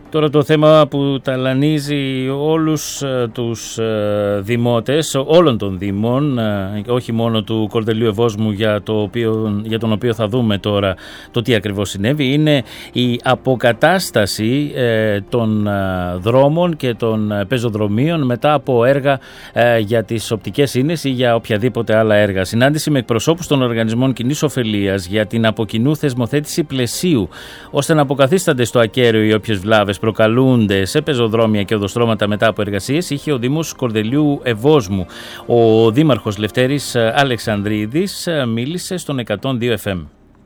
Τώρα το θέμα που ταλανίζει όλους τους δημότες, όλων των δήμων, όχι μόνο του Κορδελιού Ευόσμου για τον οποίο θα δούμε τώρα το τι ακριβώς συνέβη, είναι η αποκατάσταση των δρόμων και των πεζοδρομίων μετά από έργα για τις οπτικές ίνες ή για οποιαδήποτε άλλα έργα. Συνάντηση με εκπροσώπους των οργανισμών κοινής ωφελίας για την από κοινού θεσμοθέτηση πλαισίου, ώστε να αποκαθίστανται στο ακέραιο οι όποιες βλάβες προκαλούνται σε πεζοδρόμια και οδοστρώματα μετά από εργασίες, είχε ο Δήμος Κορδελιού Ευόσμου. Ο Δήμαρχος Λευτέρης Αλεξανδρίδης μίλησε στον 102 FM.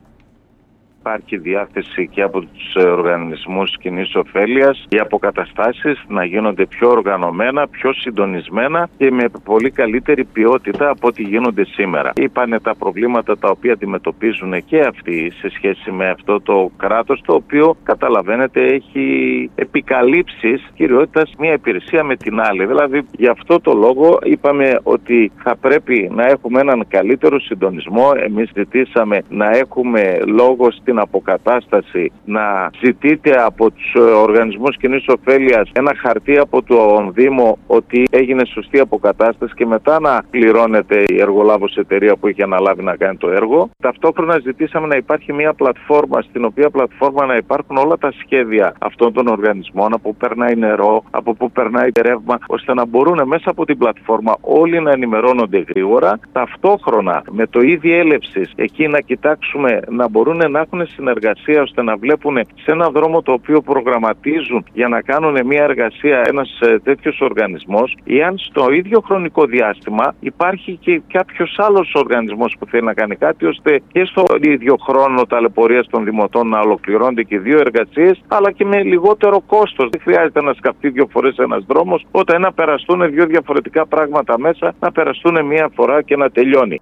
Υπάρχει διάθεση και από τους οργανισμούς κοινής ωφέλειας οι αποκαταστάσεις να γίνονται πιο οργανωμένα, πιο συντονισμένα και με πολύ καλύτερη ποιότητα από ό,τι γίνονται σήμερα. Είπανε τα προβλήματα τα οποία αντιμετωπίζουν και αυτοί σε σχέση με αυτό το κράτος, το οποίο καταλαβαίνετε έχει επικαλύψεις κυριότητας μία υπηρεσία με την άλλη. Δηλαδή γι' αυτό το λόγο είπαμε ότι θα πρέπει να έχουμε έναν καλύτερο συντονισμό. Εμείς ζητήσαμε να έχουμε λόγο στην αποκατάσταση, να ζητείτε από τους οργανισμούς κοινής ωφέλειας ένα χαρτί από τον Δήμο ότι έγινε σωστή αποκατάσταση και μετά να πληρώνεται η εργολάβος εταιρεία που έχει αναλάβει να κάνει το έργο. Ταυτόχρονα ζητήσαμε να υπάρχει μια πλατφόρμα, στην οποία πλατφόρμα να υπάρχουν όλα τα σχέδια αυτών των οργανισμών, από που περνάει νερό, από που περνάει ρεύμα, ώστε να μπορούν μέσα από την πλατφόρμα όλοι να ενημερώνονται γρήγορα. Ταυτόχρονα με το ίδιο έλευσης εκεί να κοιτάξουμε να μπορούν να έχουν συνεργασία ώστε να βλέπουν σε ένα δρόμο το οποίο προγραμματίζουν για να κάνουν μια εργασία ένας τέτοιος οργανισμός, εάν στο ίδιο χρονικό διάστημα υπάρχει και κάποιος άλλος οργανισμός που θέλει να κάνει κάτι, ώστε και στο ίδιο χρόνο ταλαιπωρίας των δημοτών να ολοκληρώνονται και δύο εργασίες, αλλά και με λιγότερο κόστος. Δεν χρειάζεται να σκαφτεί δύο φορές ένας δρόμος, όταν να περαστούν δύο διαφορετικά πράγματα μέσα, να περαστούν μία φορά και να τελειώνει.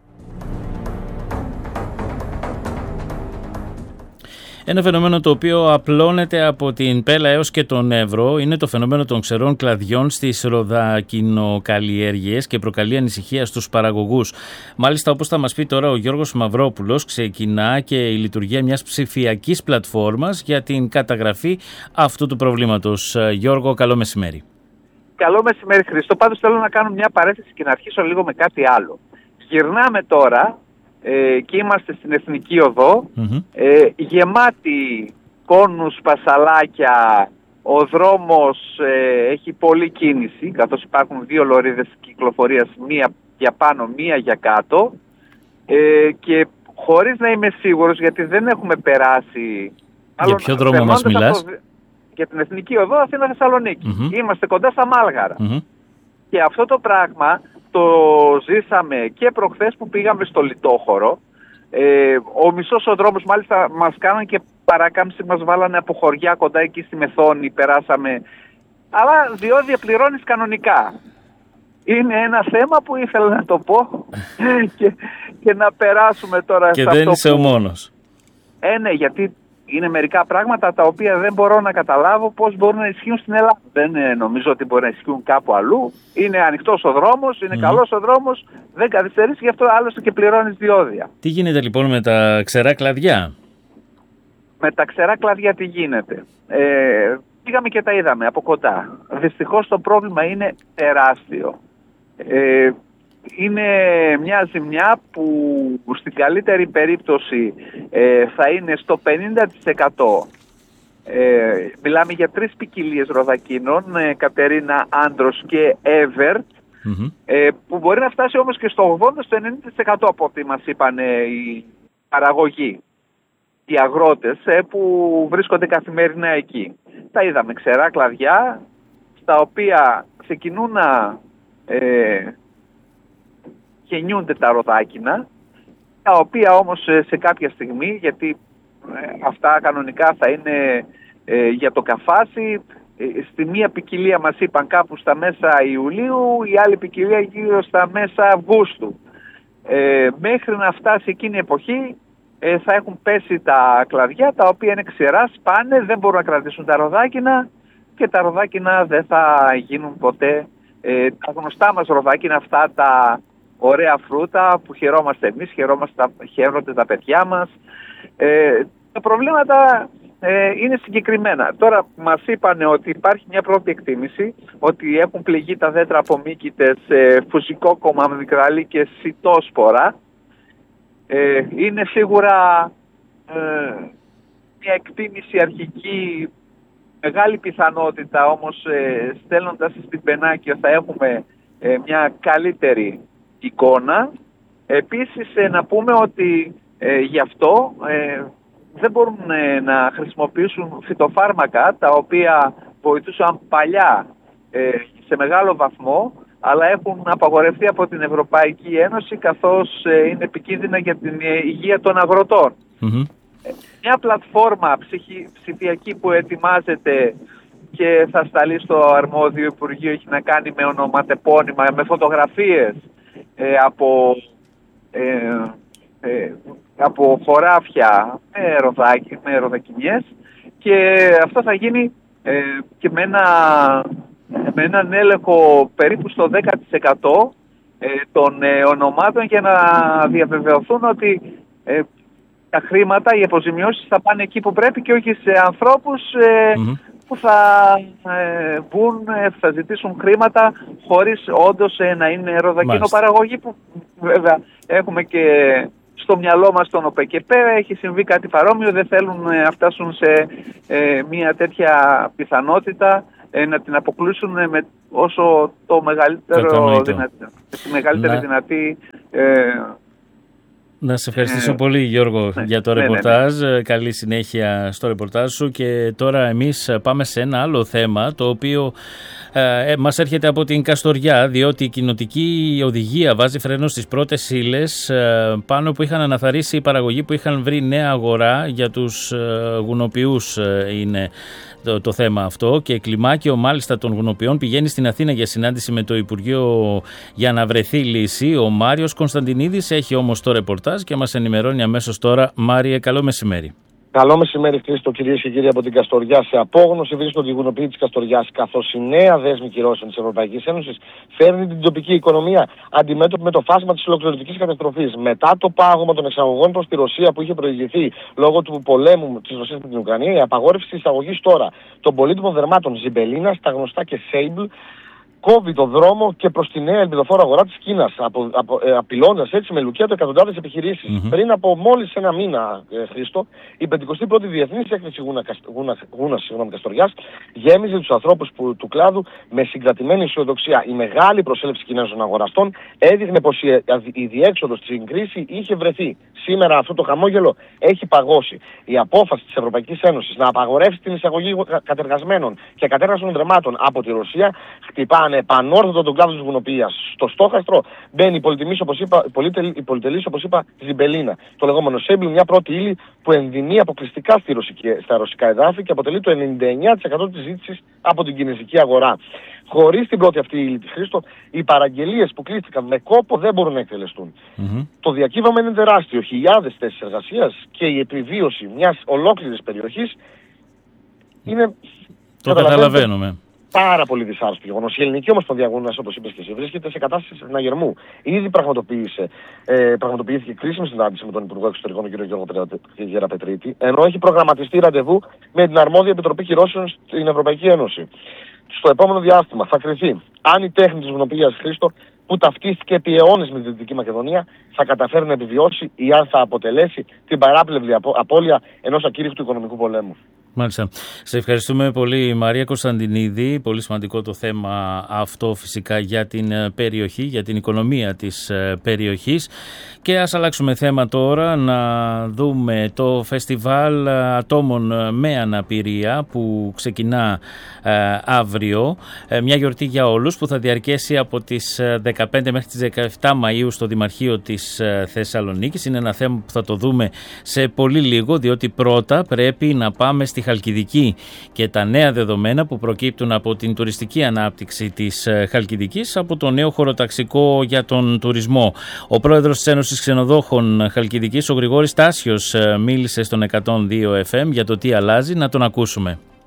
Ένα φαινόμενο το οποίο απλώνεται από την Πέλα έως και τον Εύρο είναι το φαινόμενο των ξερών κλαδιών στις ροδακινοκαλλιέργειες και προκαλεί ανησυχία στους παραγωγούς. Μάλιστα, όπως θα μας πει τώρα ο Γιώργος Μαυρόπουλος, ξεκινά και η λειτουργία μιας ψηφιακής πλατφόρμας για την καταγραφή αυτού του προβλήματος. Γιώργο, καλό μεσημέρι. Καλό μεσημέρι, Χρήστο. Πάντως θέλω να κάνω μια παρένθεση και να αρχίσω λίγο με κάτι άλλο. Γυρνάμε τώρα και είμαστε στην Εθνική Οδό, γεμάτη κόνους, πασαλάκια, ο δρόμος έχει πολλή κίνηση, καθώς υπάρχουν δύο λωρίδες κυκλοφορίας, μία για πάνω, μία για κάτω, και χωρίς να είμαι σίγουρος, γιατί δεν έχουμε περάσει... Για ποιο δρόμο μας μιλάς? Για την Εθνική Οδό Αθήνα-Θεσσαλονίκη. Είμαστε κοντά στα Μάλγαρα. Και αυτό το πράγμα το ζήσαμε και προχθές που πήγαμε στο Λιτόχωρο. Ο μισός ο δρόμος, μάλιστα μας κάναν και παράκαμψη, μας βάλανε από χωριά κοντά εκεί στη Μεθόνη, περάσαμε. Αλλά διόδια πληρώνεις κανονικά. Είναι ένα θέμα που ήθελα να το πω και να περάσουμε τώρα. Και δεν είσαι ο μόνος. Ναι, γιατί είναι μερικά πράγματα τα οποία δεν μπορώ να καταλάβω πώς μπορούν να ισχύουν στην Ελλάδα. Δεν νομίζω ότι μπορεί να ισχύουν κάπου αλλού. Είναι ανοιχτός ο δρόμος, είναι καλός ο δρόμος, δεν καθυστερείς, γι' αυτό άλλωστε και πληρώνεις διόδια. Τι γίνεται λοιπόν με τα ξερά κλαδιά? Με τα ξερά κλαδιά τι γίνεται? Πήγαμε και τα είδαμε από κοντά. Δυστυχώς το πρόβλημα είναι τεράστιο. Είναι μια ζημιά που στην καλύτερη περίπτωση θα είναι στο 50%. Μιλάμε για 3 ποικιλίες ροδακίνων, Κατερίνα, Άντρος και Εύερτ, που μπορεί να φτάσει όμως και στο 80-90% από ό,τι μας είπαν οι παραγωγοί, οι αγρότες που βρίσκονται καθημερινά εκεί. Τα είδαμε, ξερά κλαδιά, στα οποία ξεκινούν να γεννιούνται τα ροδάκινα, τα οποία όμως σε κάποια στιγμή, γιατί αυτά κανονικά θα είναι για το καφάσι, στη μία ποικιλία μας είπαν κάπου στα μέσα Ιουλίου, η άλλη ποικιλία γύρω στα μέσα Αυγούστου. Μέχρι να φτάσει εκείνη η εποχή θα έχουν πέσει τα κλαδιά, τα οποία είναι ξερά, σπάνε, δεν μπορούν να κρατήσουν τα ροδάκινα και τα ροδάκινα δεν θα γίνουν ποτέ τα γνωστά μας ροδάκινα, αυτά τα ωραία φρούτα που χαιρόμαστε εμείς, χαίρονται τα παιδιά μας. Τα προβλήματα είναι συγκεκριμένα. Τώρα μας είπαν ότι υπάρχει μια πρώτη εκτίμηση ότι έχουν πληγεί τα δέντρα από μύκητες, φουσικόκομμα, αμυγδαλή και σιτόσπορα. Είναι σίγουρα μια εκτίμηση αρχική, μεγάλη πιθανότητα όμως στέλνοντας στην Πενάκιο θα έχουμε μια καλύτερη εικόνα. Επίσης να πούμε ότι γι' αυτό δεν μπορούν να χρησιμοποιήσουν φυτοφάρμακα τα οποία βοηθούσαν παλιά σε μεγάλο βαθμό, αλλά έχουν απαγορευτεί από την Ευρωπαϊκή Ένωση καθώς είναι επικίνδυνα για την υγεία των αγροτών. Μια πλατφόρμα ψηφιακή που ετοιμάζεται και θα σταλεί στο αρμόδιο Υπουργείο έχει να κάνει με ονοματεπώνυμα, με φωτογραφίες από χωράφια με ροδακινιές, και αυτό θα γίνει και με έναν έλεγχο περίπου στο 10% των ονομάτων, για να διαβεβαιωθούν ότι τα χρήματα, οι αποζημιώσεις θα πάνε εκεί που πρέπει και όχι σε ανθρώπους που θα θα ζητήσουν χρήματα χωρίς όντως να είναι ροδακινοπαραγωγή, που βέβαια έχουμε και στο μυαλό μας τον ΟΠΕΚΕΠΕ, έχει συμβεί κάτι παρόμοιο, δεν θέλουν να φτάσουν σε μια τέτοια πιθανότητα να την αποκλείσουν με όσο το μεγαλύτερο μεγαλύτερη δυνατή. Να σε ευχαριστήσω πολύ, Γιώργο, για το ρεπορτάζ. Καλή συνέχεια στο ρεπορτάζ σου. Και τώρα εμείς πάμε σε ένα άλλο θέμα, το οποίο μας έρχεται από την Καστοριά, διότι η κοινοτική οδηγία βάζει φρένο στις πρώτες ύλες πάνω που είχαν αναθαρρήσει οι παραγωγοί που είχαν βρει νέα αγορά για τους γουνοποιούς. Είναι το θέμα αυτό, και κλιμάκιο μάλιστα των γουνοποιών πηγαίνει στην Αθήνα για συνάντηση με το Υπουργείο για να βρεθεί λύση. Ο Μάριος Κωνσταντινίδης έχει όμως το ρεπορτάζ και μας ενημερώνει αμέσως τώρα. Μάριε, καλό μεσημέρι. Καλό μεσημέρι, Χρήστο, κυρίες και κύριοι από την Καστοριά. Σε απόγνωση βρίσκονται οι γουνοποιοί της Καστοριάς, καθώς η νέα δέσμη κυρώσεων της Ευρωπαϊκής Ένωσης φέρνει την τοπική οικονομία αντιμέτωπη με το φάσμα της ολοκληρωτικής καταστροφής. Μετά το πάγωμα των εξαγωγών προς τη Ρωσία που είχε προηγηθεί λόγω του πολέμου της Ρωσίας με την Ουκρανία, η απαγόρευση της εισαγωγής τώρα των πολύτιμων δερμάτων Ζιμπελίνας, τα γνωστά και Sable, κόβει το δρόμο και προς τη νέα ελπιδοφόρα αγορά της Κίνας, απειλώντας έτσι με λουκέτο εκατοντάδες επιχειρήσεις. Πριν από μόλις ένα μήνα, Χρήστο, η 51η Διεθνής Έκθεση Γούνας Καστοριάς γέμιζε τους ανθρώπους του κλάδου με συγκρατημένη αισιοδοξία. Η μεγάλη προσέλευση Κινέζων αγοραστών έδειχνε πως η διέξοδος στην κρίση είχε βρεθεί. Σήμερα αυτό το χαμόγελο έχει παγώσει. Η απόφαση της Ευρωπαϊκής Ένωσης να απαγορεύσει την εισαγωγή κατεργασμένων και κατέργασων δερμάτων από τη Ρωσία χτυπάνε επανόρθωτο τον κλάδο της γουνοποιίας. Στο στόχαστρο μπαίνει η πολυτελής, όπως είπα, Ζιμπελίνα. Το λεγόμενο Sable, μια πρώτη ύλη που ενδυμεί αποκλειστικά στα ρωσικά εδάφη και αποτελεί το 99% της ζήτησης από την κινεζική αγορά. Χωρίς την πρώτη αυτή ύλη, Χρήστο, οι παραγγελίες που κλείστηκαν με κόπο δεν μπορούν να εκτελεστούν. Το διακύβαμα είναι τεράστιο. Χιλιάδες θέσεις εργασίας και η επιβίωση μιας ολόκληρης περιοχής είναι. Το καταλαβαίνουμε. Πάρα πολύ δυσάρεστο γεγονός. Η ελληνική Ομοσπονδία Γούνας, όπως είπες και εσύ, βρίσκεται σε κατάσταση συναγερμού. Ήδη πραγματοποιήθηκε κρίσιμη συνάντηση με τον Υπουργό Εξωτερικών, τον κ. Γιώργο Γεραπετρίτη, ενώ έχει προγραμματιστεί ραντεβού με την αρμόδια Επιτροπή Κυρώσεων στην Ευρωπαϊκή Ένωση. Στο επόμενο διάστημα θα κριθεί αν η τέχνη της γουνοποιίας, Χρήστο, που ταυτίστηκε επί αιώνες με τη Δυτική Μακεδονία, θα καταφέρει να επιβιώσει ή αν θα αποτελέσει την παράπλευρη απώλεια ενός ακήρυκτου οικονομικού πολέμου. Μάλιστα. Σε ευχαριστούμε πολύ, Μαρία Κωνσταντινίδη. Πολύ σημαντικό το θέμα αυτό φυσικά για την περιοχή, για την οικονομία της περιοχής. Και ας αλλάξουμε θέμα τώρα, να δούμε το φεστιβάλ ατόμων με αναπηρία που ξεκινά αύριο. Μια γιορτή για όλους που θα διαρκέσει από τις 15 μέχρι τις 17 Μαΐου στο Δημαρχείο της Θεσσαλονίκης. Είναι ένα θέμα που θα το δούμε σε πολύ λίγο, διότι πρώτα πρέπει να πάμε στη Χαλκιδική και τα νέα δεδομένα που προκύπτουν από την τουριστική ανάπτυξη της Χαλκιδικής από το νέο χωροταξικό για τον τουρισμό. Ο πρόεδρος της Ένωσης Ξενοδόχων Χαλκιδικής, ο Γρηγόρης Τάσιος, μίλησε στον 102 FM για το τι αλλάζει. Να τον ακούσουμε.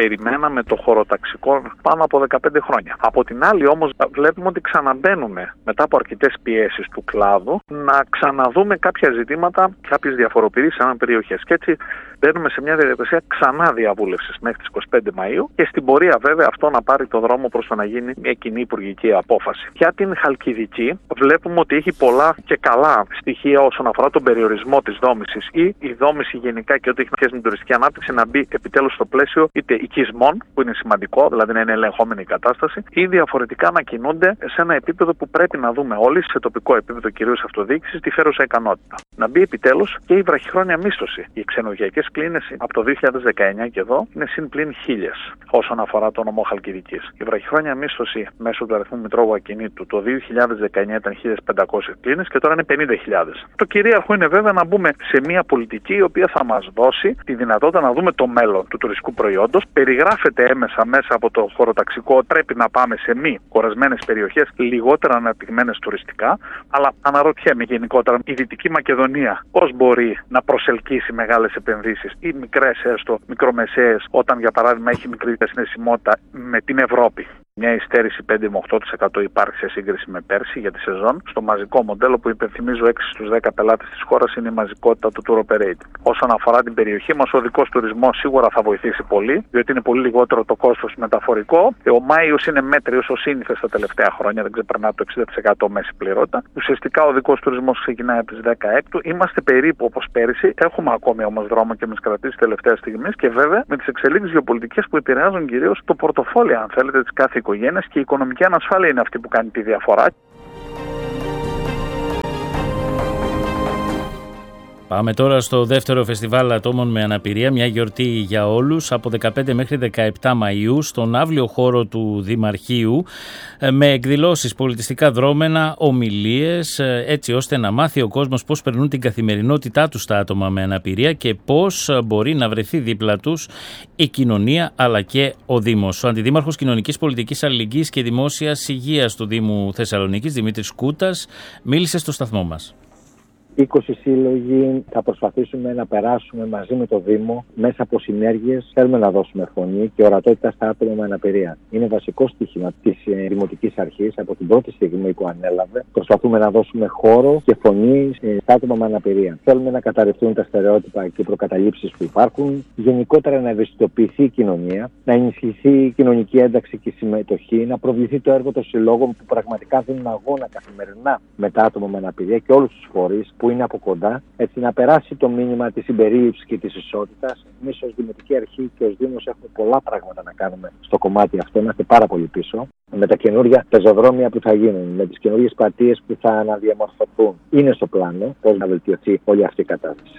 περιμέναμε το χωροταξικό πάνω από 15 χρόνια. Από την άλλη όμως βλέπουμε ότι ξαναμπαίνουμε μετά από αρκετές πιέσεις του κλάδου να ξαναδούμε κάποια ζητήματα, κάποιες διαφοροποιήσεις ανά περιοχές. Και έτσι μπαίνουμε σε μια διαδικασία ξανά διαβούλευσης μέχρι τις 25 Μαΐου και στην πορεία βέβαια αυτό να πάρει το δρόμο προς το να γίνει μια κοινή υπουργική απόφαση. Για την Χαλκιδική βλέπουμε ότι έχει πολλά και καλά στοιχεία όσον αφορά τον περιορισμό της δόμησης ή η δόμηση γενικά και ό,τι έχει να σχέση με την τουριστική ανάπτυξη να μπει επιτέλους στο πλαίσιο είτε οικισμών, που είναι σημαντικό, δηλαδή να είναι ελεγχόμενη η κατάσταση, ή διαφορετικά να κινούνται σε ένα επίπεδο που πρέπει να δούμε όλοι, σε τοπικό επίπεδο κυρίως αυτοδιοίκησης, τη φέρουσα ικανότητα. Να μπει επιτέλους και η βραχυχρόνια μίσθωση. Οι ξενοδοχειακές κλίνες από το 2019 και εδώ είναι συν πλην 1000 όσον αφορά το νομό Χαλκιδικής. Η βραχυχρόνια μίσθωση μέσω του αριθμού μητρώου ακινήτου το 2019 ήταν 1.500 κλίνες και τώρα είναι 50.000. Το κυρίαρχο είναι βέβαια να μπούμε σε μια πολιτική η οποία θα μας δώσει τη δυνατότητα να δούμε το μέλλον του τουριστικού προϊόντος. Περιγράφεται έμεσα μέσα από το χωροταξικό, πρέπει να πάμε σε μη κορεσμένες περιοχές, λιγότερα αναπτυγμένες τουριστικά. Αλλά αναρωτιέμαι γενικότερα, η Δυτική Μακεδονία πώς μπορεί να προσελκύσει μεγάλες επενδύσεις ή μικρές έστω μικρομεσαίες, όταν για παράδειγμα έχει μικρή διασυνδεσιμότητα με την Ευρώπη. Μια υστέρηση 5 με 8% υπάρχει σε σύγκριση με πέρσι για τη σεζόν. Στο μαζικό μοντέλο που υπενθυμίζω 6 στους 10 πελάτες της χώρας είναι η μαζικότητα του tour operating. Όσον αφορά την περιοχή μας, ο οδικός τουρισμός σίγουρα θα βοηθήσει πολύ, διότι είναι πολύ λιγότερο το κόστος μεταφορικό. Ο Μάιος είναι μέτριος ως σύνηθες τα τελευταία χρόνια, δεν ξεπερνά το 60% μέση πληρότητα. Ουσιαστικά ο οδικός τουρισμός ξεκινάει από τις 16. Είμαστε περίπου όπως πέρυσι. Έχουμε ακόμη όμως δρόμο και με τις κρατήσεις τελευταία στιγμή και βέβαια με τις εξελίξεις γεωπολιτικές που επηρεάζουν κυρίως το πορτοφόλι, αν θέλετε, της κάθε οικογένειας, και η οικονομική ανασφάλεια είναι αυτή που κάνει τη διαφορά. Πάμε τώρα στο δεύτερο φεστιβάλ ατόμων με αναπηρία, μια γιορτή για όλους, από 15 μέχρι 17 Μαΐου στον αύλιο χώρο του Δημαρχείου, με εκδηλώσεις, πολιτιστικά δρόμενα, ομιλίες, έτσι ώστε να μάθει ο κόσμος πώς περνούν την καθημερινότητά τους τα άτομα με αναπηρία και πώς μπορεί να βρεθεί δίπλα τους η κοινωνία αλλά και ο Δήμος. Ο Αντιδήμαρχος Κοινωνικής Πολιτικής Αλληλεγγύης και Δημόσιας Υγείας του Δήμου Θεσσαλονίκης, Δημήτρης Κούτας, μίλησε στο σταθμό μας. 20 σύλλογοι θα προσπαθήσουμε να περάσουμε μαζί με το Δήμο μέσα από συνέργειες. Θέλουμε να δώσουμε φωνή και ορατότητα στα άτομα με αναπηρία. Είναι βασικό στοίχημα της Δημοτικής Αρχής από την πρώτη στιγμή που ανέλαβε. Προσπαθούμε να δώσουμε χώρο και φωνή στα άτομα με αναπηρία. Θέλουμε να καταρρευτούν τα στερεότυπα και οι προκαταλήψεις που υπάρχουν. Γενικότερα να ευαισθητοποιηθεί η κοινωνία, να ενισχυθεί η κοινωνική ένταξη και η συμμετοχή, να προβληθεί το έργο των συλλόγων που πραγματικά δίνουν αγώνα καθημερινά με τα άτομα με αναπηρία και όλους τους φορείς που είναι από κοντά, έτσι να περάσει το μήνυμα της συμπερίληψης και της ισότητας. Εμείς ως Δημοτική Αρχή και ως Δήμος έχουμε πολλά πράγματα να κάνουμε στο κομμάτι αυτό, είμαστε πάρα πολύ πίσω. Με τα καινούργια πεζοδρόμια που θα γίνουν, με τις καινούργιες πλατείες που θα αναδιαμορφωθούν, είναι στο πλάνο πώς να βελτιωθεί όλη αυτή η κατάσταση.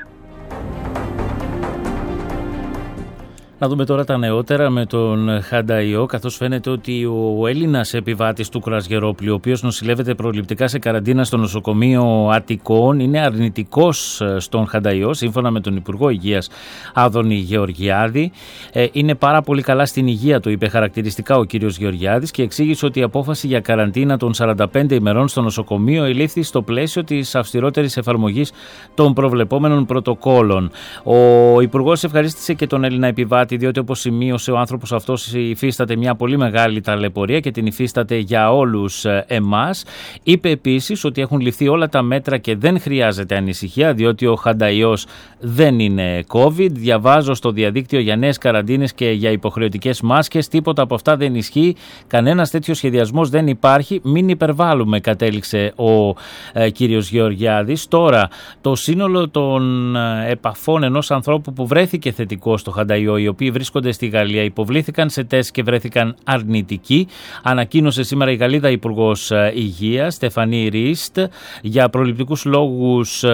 Να δούμε τώρα τα νεότερα με τον Χανταϊό, καθώς φαίνεται ότι ο Έλληνας επιβάτης του Κρασγερόπλου, ο οποίος νοσηλεύεται προληπτικά σε καραντίνα στο νοσοκομείο Αττικών, είναι αρνητικός στον Χανταϊό, σύμφωνα με τον Υπουργό Υγείας Άδωνη Γεωργιάδη. Είναι πάρα πολύ καλά στην υγεία του, είπε χαρακτηριστικά ο κύριος Γεωργιάδης, και εξήγησε ότι η απόφαση για καραντίνα των 45 ημερών στο νοσοκομείο ελήφθη στο πλαίσιο της αυστηρότερης εφαρμογής των προβλεπόμενων πρωτοκόλων. Ο Υπουργός ευχαρίστησε και τον Έλληνα επιβάτη, διότι όπως σημείωσε, ο άνθρωπος αυτός υφίσταται μια πολύ μεγάλη ταλαιπωρία και την υφίσταται για όλους εμάς. Είπε επίσης ότι έχουν ληφθεί όλα τα μέτρα και δεν χρειάζεται ανησυχία, διότι ο Χανταϊός δεν είναι COVID. Διαβάζω στο διαδίκτυο για νέες καραντίνες και για υποχρεωτικές μάσκες. Τίποτα από αυτά δεν ισχύει. Κανένας τέτοιος σχεδιασμός δεν υπάρχει. Μην υπερβάλλουμε, κατέληξε ο κύριος Γεωργιάδης. Τώρα, το σύνολο των επαφών ενός ανθρώπου που βρέθηκε θετικό στο Χανταϊό, οι οποίοι βρίσκονται στη Γαλλία, υποβλήθηκαν σε τεστ και βρέθηκαν αρνητικοί. Ανακοίνωσε σήμερα η Γαλλίδα Υπουργός Υγείας, Στεφανή Ρίστ, για προληπτικούς λόγους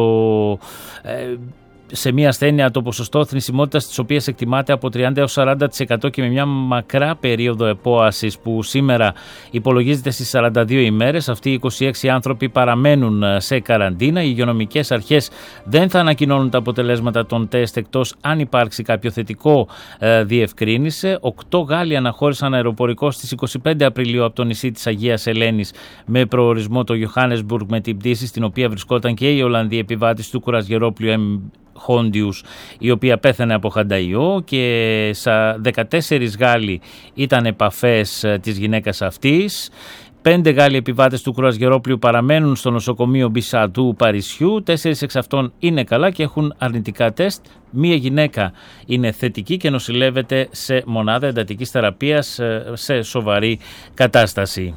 σε μια ασθένεια το ποσοστό θνησιμότητας της οποίας εκτιμάται από 30 έως 40% και με μια μακρά περίοδο επόασης που σήμερα υπολογίζεται στις 42 ημέρες. Αυτοί οι 26 άνθρωποι παραμένουν σε καραντίνα. Οι υγειονομικές αρχές δεν θα ανακοινώνουν τα αποτελέσματα των τεστ εκτός αν υπάρξει κάποιο θετικό, διευκρίνησε. 8 Γάλλοι αναχώρησαν αεροπορικό στις 25 Απριλίου από το νησί της Αγίας Ελένης με προορισμό το Johannesburg με την πτήση στην οποία βρισκόταν και η Ολλανδή επιβάτης του Κρασγερόπλου Χόντιους, η οποία πέθανε από χανταϊό, και 14 Γάλλοι ήταν επαφές της γυναίκας αυτής. 5 Γάλλοι επιβάτες του κρουαζιερόπλοιου παραμένουν στο νοσοκομείο Μπισά του Παρισιού. 4 εξ αυτών είναι καλά και έχουν αρνητικά τεστ. Μία γυναίκα είναι θετική και νοσηλεύεται σε μονάδα εντατικής θεραπείας σε σοβαρή κατάσταση.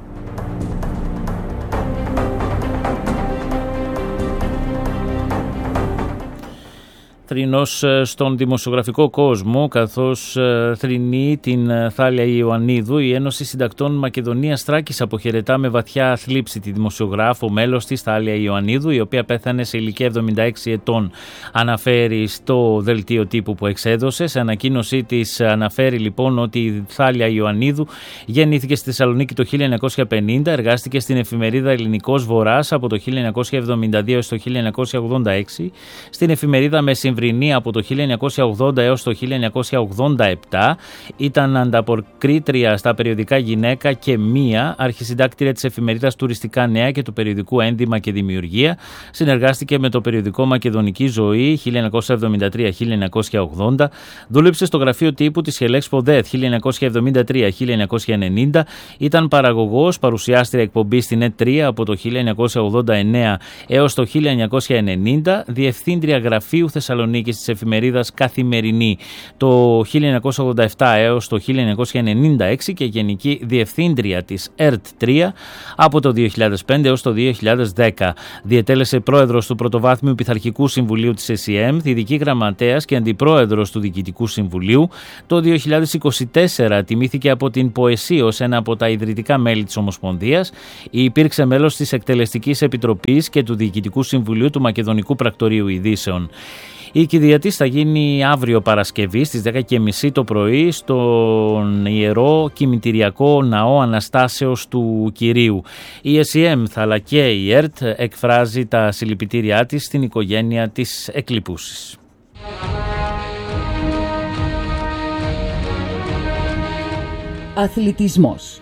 Θρηνός στον δημοσιογραφικό κόσμο, καθώς θρηνεί την Θάλια Ιωαννίδου, η Ένωση Συντακτών Μακεδονίας Θράκης αποχαιρετά με βαθιά θλίψη τη δημοσιογράφο μέλος της Θάλια Ιωαννίδου, η οποία πέθανε σε ηλικία 76 ετών. Αναφέρει στο δελτίο τύπου που εξέδωσε. Σε ανακοίνωσή της αναφέρει λοιπόν ότι η Θάλια Ιωαννίδου γεννήθηκε στη Θεσσαλονίκη το 1950, εργάστηκε στην εφημερίδα Ελληνικός Βορράς από το 1972 έως το 1986, στην εφημερίδα Μεσημβρινή από το 1980 έως το 1987, ήταν ανταποκρίτρια στα περιοδικά Γυναίκα και Μία, αρχισυντάκτηρια της εφημερίδας Τουριστικά Νέα και του περιοδικού Ένδυμα και Δημιουργία, συνεργάστηκε με το περιοδικό Μακεδονική Ζωή 1973-1980, δούλεψε στο γραφείο τύπου της Χελέξ Ποδέτ 1973-1990, ήταν παραγωγός, παρουσιάστρια εκπομπής στην ΕΤ3 από το 1989 έως το 1990, διευθύντρια γραφείου Θεσσαλονίκης της εφημερίδας Καθημερινή το 1987 έως το 1996 και γενική διευθύντρια της ΕΡΤ3 από το 2005 έως το 2010. Διετέλεσε πρόεδρος του Πρωτοβάθμιου Πειθαρχικού Συμβουλίου της ΕΣΥΕΜ, ειδική γραμματέας και αντιπρόεδρος του Διοικητικού Συμβουλίου. Το 2024 τιμήθηκε από την ΠΟΕΣΥ ως ένα από τα ιδρυτικά μέλη της Ομοσπονδίας. Υπήρξε μέλος της Εκτελεστικής Επιτροπής και του Διοικητικού Συμβουλίου του Μακεδονικού Πρακτορείου Ειδήσεων. Η κηδεία της θα γίνει αύριο Παρασκευή στις 10:30 το πρωί στον Ιερό Κημητηριακό Ναό Αναστάσεως του Κυρίου. Η ΕΣΥΕΜ αλλά και η ΕΡΤ εκφράζει τα συλληπιτήριά της στην οικογένεια της εκλειπούσης. Αθλητισμός.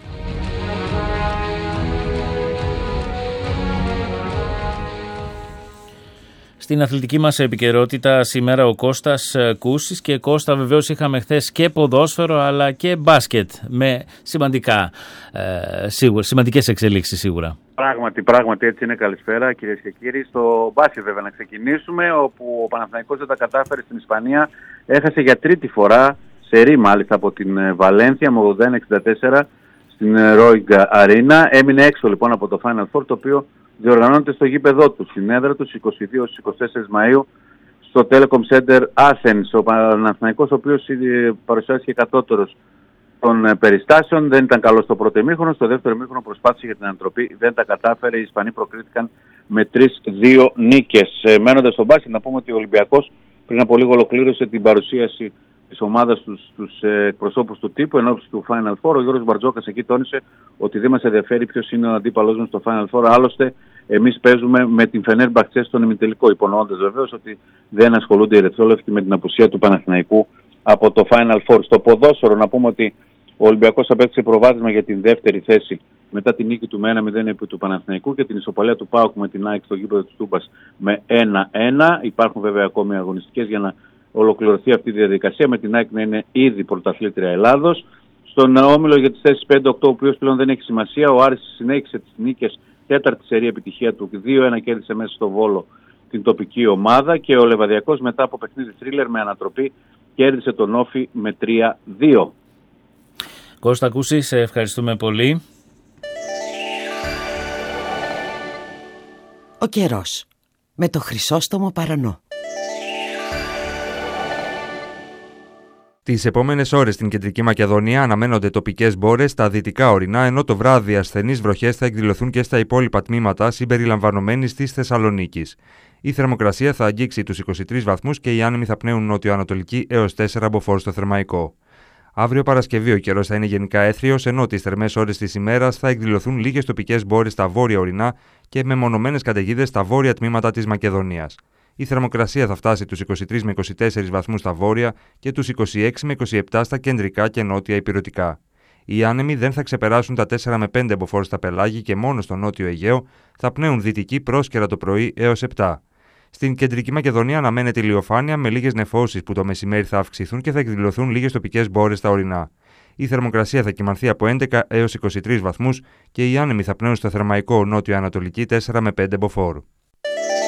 Στην αθλητική μας επικαιρότητα σήμερα ο Κώστας Κούσης, και Κώστα βεβαίως είχαμε χθες και ποδόσφαιρο αλλά και μπάσκετ με σημαντικές εξελίξεις σίγουρα. Πράγματι έτσι είναι. Καλησπέρα κυρίες και κύριοι. Στο μπάσκετ βέβαια να ξεκινήσουμε, όπου ο Παναθηναϊκός δεν τα κατάφερε στην Ισπανία, έχασε για τρίτη φορά σερί μάλιστα από την Βαλένθια με 81-64 στην Ρόιγκα Αρίνα. Έμεινε έξω λοιπόν από το Final Four, το οποίο διοργανώνεται στο γήπεδό του, στην έδρα του, 22-24 Μαΐου, στο Telecom Center Athens. Ο Παναθηναϊκός, ο οποίος παρουσιάστηκε κατώτερος των περιστάσεων, δεν ήταν καλό στο πρώτο ημίχρονο. Στο δεύτερο ημίχρονο προσπάθησε για την ανατροπή, δεν τα κατάφερε. Οι Ισπανοί προκρίθηκαν με 3-2 νίκες. Μένοντας στον μπάσκετ, να πούμε ότι ο Ολυμπιακός πριν από λίγο ολοκλήρωσε την παρουσίαση της ομάδας στους εκπροσώπους του τύπου ενώπιση του Final Four. Ο Γιώργος Μπαρτζόκας εκεί τόνισε ότι δεν μας ενδιαφέρει ποιος είναι ο αντίπαλός μας στο Final Four. Άλλωστε, εμείς παίζουμε με την Φενέρμπαχτσε στον ημιτελικό, υπονοώντας βεβαίως ότι δεν ασχολούνται οι ερυθρόλευκοι με την απουσία του Παναθηναϊκού από το Final Four. Στο ποδόσφαιρο να πούμε ότι ο Ολυμπιακός απέκτησε προβάδισμα για την δεύτερη θέση μετά την νίκη του με 1-0 επί του Παναθηναϊκού και την ισοπαλία του ΠΑΟΚ με την ΑΕΚ στο γήπεδο της Τούμπας με 1-1. Υπάρχουν βέβαια ακόμη αγωνιστικές για να ολοκληρωθεί αυτή η διαδικασία, με την ΑΕΚ να είναι ήδη πρωταθλήτρια Ελλάδος. Στον όμιλο για τις θέσεις 5-8, ο οποίος πλέον δεν έχει σημασία, ο Άρης συνέχισε τις νίκες, τέταρτη σερή επιτυχία του, 2-1 κέρδισε μέσα στο Βόλο την τοπική ομάδα, και ο Λεβαδιακός μετά από παιχνίδι θρίλερ με ανατροπή κέρδισε τον Όφη με 3-2. Κώστα Κούση, σε ευχαριστούμε πολύ. Ο καιρός με το Χρυσόστομο Παρανό. Τις επόμενες ώρες στην Κεντρική Μακεδονία αναμένονται τοπικές μπόρες στα δυτικά ορεινά, ενώ το βράδυ ασθενείς βροχές θα εκδηλωθούν και στα υπόλοιπα τμήματα συμπεριλαμβανομένης της Θεσσαλονίκης. Η θερμοκρασία θα αγγίξει τους 23 βαθμούς και οι άνεμοι θα πνέουν νότιο-ανατολική έως 4 μποφόρ στο Θερμαϊκό. Αύριο Παρασκευή ο καιρός θα είναι γενικά έθριος, ενώ τις θερμές ώρες της ημέρας θα εκδηλωθούν λίγες τοπικές μπόρες στα βόρεια ορεινά και μεμονωμένες καταιγίδες στα βόρεια τμήματα της Μακεδονίας. Η θερμοκρασία θα φτάσει τους 23 με 24 βαθμούς στα βόρεια και τους 26 με 27 στα κεντρικά και νότια ηπειρωτικά. Οι άνεμοι δεν θα ξεπεράσουν τα 4 με 5 μποφόρ στα πελάγη και μόνο στο νότιο Αιγαίο θα πνέουν δυτική πρόσκαιρα το πρωί έως 7. Στην Κεντρική Μακεδονία αναμένεται ηλιοφάνεια με λίγες νεφώσεις που το μεσημέρι θα αυξηθούν και θα εκδηλωθούν λίγες τοπικές μπόρες στα ορεινά. Η θερμοκρασία θα κυμανθεί από 11 έως 23 βαθμούς και οι άνεμοι θα πνέουν στο θερμαϊκό νότιο-ανατολική 4 με 5 μποφόρ.